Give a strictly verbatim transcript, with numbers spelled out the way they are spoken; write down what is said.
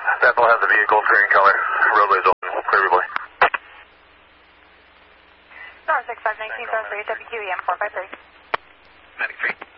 Bethel has the vehicle, green color. Roadway's open. Clear everybody. North six five nineteen, South three, W Q E M four five three. Medic three.